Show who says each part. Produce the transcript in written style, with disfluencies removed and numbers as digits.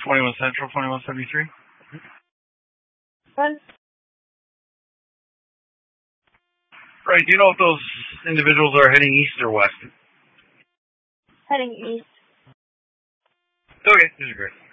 Speaker 1: 21 Central, 2173.
Speaker 2: What?
Speaker 1: Right, do you know if those individuals are heading east or west?
Speaker 2: Heading east.
Speaker 1: Okay, this is great.